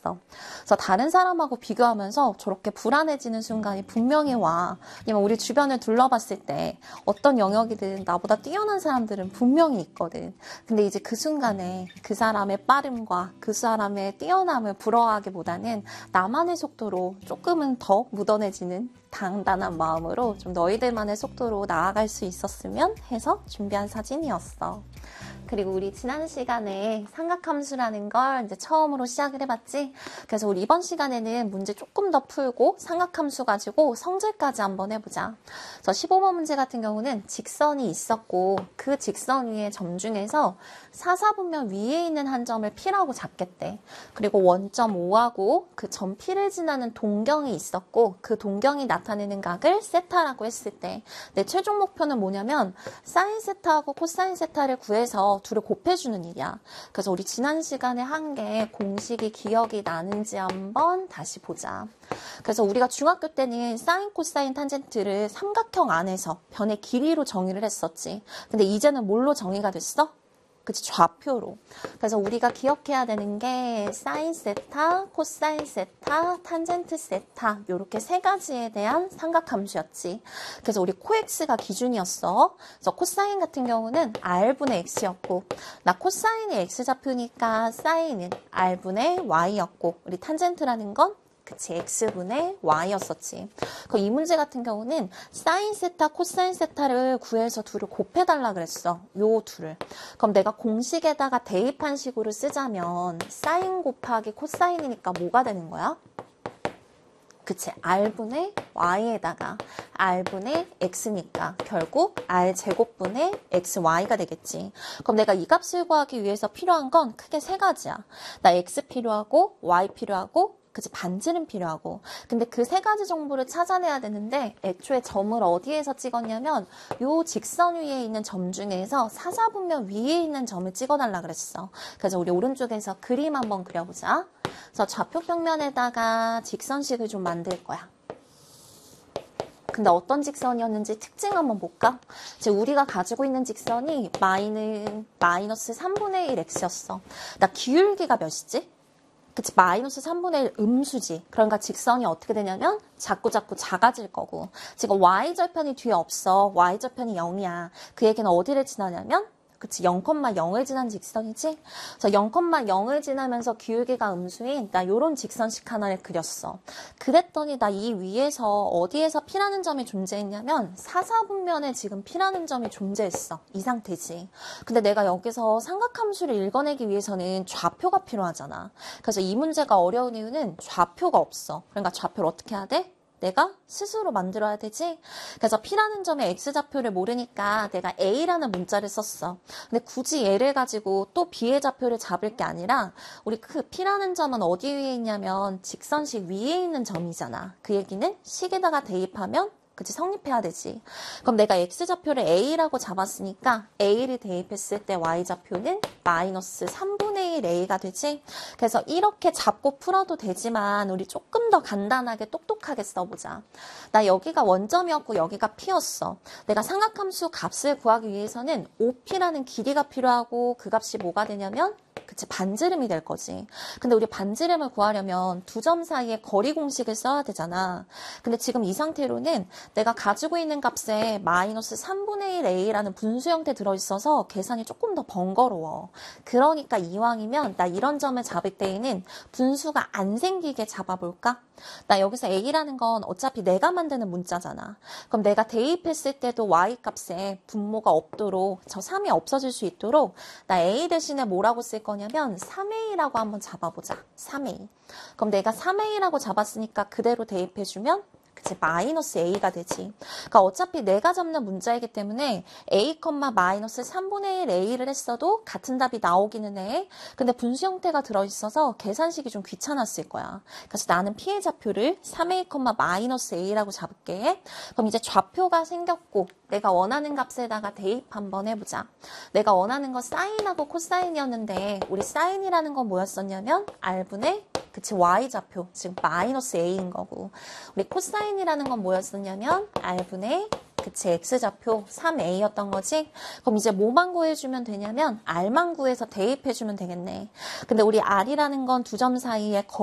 있어. 그래서 다른 사람하고 비교하면서 저렇게 불안해지는 순간이 분명히 와. 왜냐면 우리 주변을 둘러봤을 때 어떤 영역이든 나보다 뛰어난 사람들은 분명히 있거든. 근데 이제 그 순간에 그 사람의 빠름과 그 사람의 뛰어남을 부러워하기보다는 나만의 속도로 조금은 더 무던해지는 단단한 마음으로 좀 너희들만의 속도로 나아갈 수 있었으면 해서 준비한 사진이었어. 그리고 우리 지난 시간에 삼각함수라는 걸 이제 처음으로 시작을 해봤지. 그래서 우리 이번 시간에는 문제 조금 더 풀고 삼각함수 가지고 성질까지 한번 해보자. 그래서 15번 문제 같은 경우는 직선이 있었고 그 직선 위의 점 중에서 사사분면 위에 있는 한 점을 P라고 잡겠대. 그리고 원점 O하고 그 점 P를 지나는 동경이 있었고 그 동경이 나타내는 각을 세타라고 했을 때 내 최종 목표는 뭐냐면 사인 세타하고 코사인 세타를 구해서 둘을 곱해주는 일이야. 그래서 우리 지난 시간에 한 게 공식이 기억이 나는지 한번 다시 보자. 그래서 우리가 중학교 때는 사인, 코사인, 탄젠트를 삼각형 안에서 변의 길이로 정의를 했었지. 근데 이제는 뭘로 정의가 됐어? 그치, 좌표로. 그래서 우리가 기억해야 되는 게 사인 세타, 코사인 세타, 탄젠트 세타 요렇게 세 가지에 대한 삼각함수였지. 그래서 우리 코x가 기준이었어. 그래서 코사인 같은 경우는 r분의 x였고 나 코사인이 x좌표니까 사인은 r분의 y였고 우리 탄젠트라는 건 그치, x분의 y였었지. 그럼 이 문제 같은 경우는 사인 세타, 코사인 세타를 구해서 둘을 곱해달라 그랬어. 요 둘을. 그럼 내가 공식에다가 대입한 식으로 쓰자면 사인 곱하기 코사인이니까 뭐가 되는 거야? 그치, r분의 y에다가 r분의 x니까 결국 r제곱분의 xy가 되겠지. 그럼 내가 이 값을 구하기 위해서 필요한 건 크게 세 가지야. 나 x 필요하고 y 필요하고 그치, 반지름 필요하고. 근데 그 세 가지 정보를 찾아내야 되는데 애초에 점을 어디에서 찍었냐면 요 직선 위에 있는 점 중에서 사사분면 위에 있는 점을 찍어달라 그랬어. 그래서 우리 오른쪽에서 그림 한번 그려보자. 그래서 좌표 평면에다가 직선식을 좀 만들 거야. 근데 어떤 직선이었는지 특징 한번 볼까? 지금 우리가 가지고 있는 직선이 마이너스 3분의 1 x였어. 나 기울기가 몇이지? 그치, 마이너스 3분의 1 음수지. 그러니까 직선이 어떻게 되냐면 자꾸 작아질 거고. 지금 y절편이 뒤에 없어. y절편이 0이야. 그 얘기는 어디를 지나냐면 그치, 0,0을 지난 직선이지? 그래서 0,0을 지나면서 기울기가 음수인 나 요런 직선식 하나를 그렸어. 그랬더니 나 이 위에서 어디에서 P라는 점이 존재했냐면 사사분면에 지금 P라는 점이 존재했어. 이 상태지. 근데 내가 여기서 삼각함수를 읽어내기 위해서는 좌표가 필요하잖아. 그래서 이 문제가 어려운 이유는 좌표가 없어. 그러니까 좌표를 어떻게 해야 돼? 내가 스스로 만들어야 되지? 그래서 P라는 점의 X좌표를 모르니까 내가 A라는 문자를 썼어. 근데 굳이 얘를 가지고 또 B의 좌표를 잡을 게 아니라 우리 그 P라는 점은 어디 위에 있냐면 직선식 위에 있는 점이잖아. 그 얘기는 식에다가 대입하면 그치, 성립해야 되지. 그럼 내가 X좌표를 A라고 잡았으니까 A를 대입했을 때 Y좌표는 마이너스 3분의 1 A가 되지. 그래서 이렇게 잡고 풀어도 되지만 우리 조금 더 간단하게 똑똑하게 써보자. 나 여기가 원점이었고 여기가 P였어. 내가 삼각함수 값을 구하기 위해서는 OP라는 길이가 필요하고 그 값이 뭐가 되냐면 그치, 반지름이 될 거지. 근데 우리 반지름을 구하려면 두 점 사이에 거리 공식을 써야 되잖아. 근데 지금 이 상태로는 내가 가지고 있는 값에 마이너스 3분의 1 A라는 분수 형태 들어있어서 계산이 조금 더 번거로워. 그러니까 이왕이면 나 이런 점을 잡을 때에는 분수가 안 생기게 잡아볼까? 나 여기서 A라는 건 어차피 내가 만드는 문자잖아. 그럼 내가 대입했을 때도 Y 값에 분모가 없도록 저 3이 없어질 수 있도록 나 A 대신에 뭐라고 쓸 거냐면 3A라고 한번 잡아보자. 3A. 그럼 내가 3A라고 잡았으니까 그대로 대입해주면 그치, 마이너스 A가 되지. 그러니까 어차피 내가 잡는 문자이기 때문에 A, 마이너스 3분의 1 A를 했어도 같은 답이 나오기는 해. 근데 분수 형태가 들어있어서 계산식이 좀 귀찮았을 거야. 그래서 나는 P의 좌표를 3A, 마이너스 A라고 잡을게. 그럼 이제 좌표가 생겼고 내가 원하는 값에다가 대입 한번 해보자. 내가 원하는 거 사인하고 코사인이었는데 우리 사인이라는 건 뭐였었냐면 R분의 그치, Y좌표, 지금 마이너스 A인 거고. 우리 코사인이라는 건 뭐였었냐면 R분의 그치, X좌표 3A였던 거지. 그럼 이제 뭐만 구해주면 되냐면 R만 구해서 대입해주면 되겠네. 근데 우리 R이라는 건 두 점 사이에